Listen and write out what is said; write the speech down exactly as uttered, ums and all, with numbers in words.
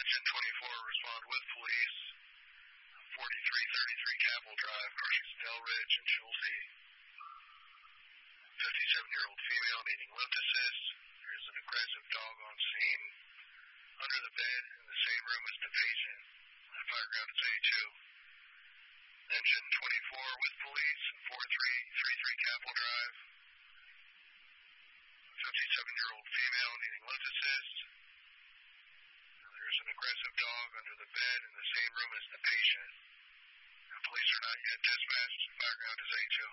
Engine twenty-four, respond with police. forty-three thirty-three Capitol Drive, crossing Del Ridge and Schulte. fifty-seven-year-old female needing lift assist. There's an aggressive dog on scene under the bed in the same room as the patient. That fireground is A two. Engine twenty-four with police, forty-three thirty-three Capitol Drive. fifty-seven-year-old female needing lift assist. There's an aggressive dog under the bed in the same room as the patient. The police are not yet dispatched. Fireground is A two.